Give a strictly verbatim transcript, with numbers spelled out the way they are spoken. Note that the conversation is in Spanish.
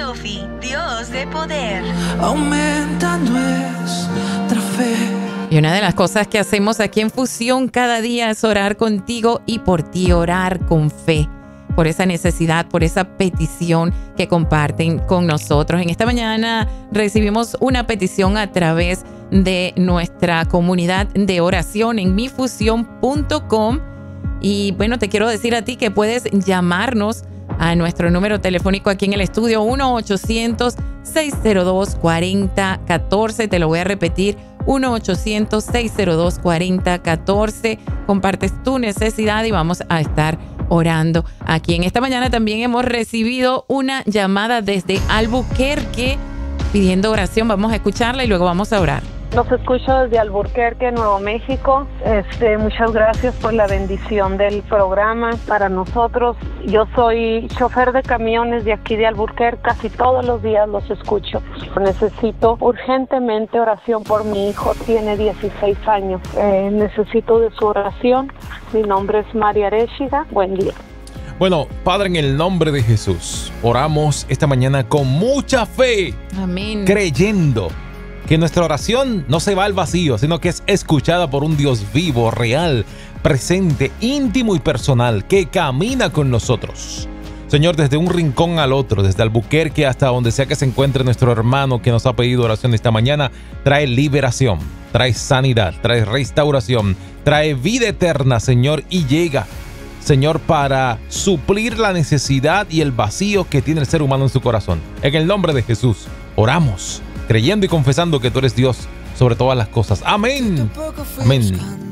Sophie, Dios de poder. Aumenta nuestra fe. Y una de las cosas que hacemos aquí en Fusión cada día es orar contigo y por ti, orar con fe, por esa necesidad, por esa petición que comparten con nosotros. En esta mañana recibimos una petición a través de nuestra comunidad de oración en mi fusión punto com. Y bueno, te quiero decir a ti que puedes llamarnos a nuestro número telefónico aquí en el estudio uno ochocientos, seis cero dos, cuatro cero uno cuatro. Te lo voy a repetir, uno ochocientos, seis cero dos, cuatro cero uno cuatro. Compartes tu necesidad y vamos a estar orando aquí. En esta mañana también hemos recibido una llamada desde Albuquerque pidiendo oración. Vamos a escucharla y luego vamos a orar. Los escucho desde Albuquerque, Nuevo México. Este, muchas gracias por la bendición del programa para nosotros. Yo soy chofer de camiones de aquí de Albuquerque. Casi todos los días los escucho. Necesito urgentemente oración por mi hijo. Tiene dieciséis años. Eh, necesito de su oración. Mi nombre es María Arechiga. Buen día. Bueno, Padre, en el nombre de Jesús, oramos esta mañana con mucha fe. Amén. Creyendo que nuestra oración no se va al vacío, sino que es escuchada por un Dios vivo, real, presente, íntimo y personal, que camina con nosotros. Señor, desde un rincón al otro, desde Albuquerque hasta donde sea que se encuentre nuestro hermano que nos ha pedido oración esta mañana, trae liberación, trae sanidad, trae restauración, trae vida eterna, Señor, y llega, Señor, para suplir la necesidad y el vacío que tiene el ser humano en su corazón. En el nombre de Jesús, oramos, creyendo y confesando que tú eres Dios sobre todas las cosas. Amén. Amén.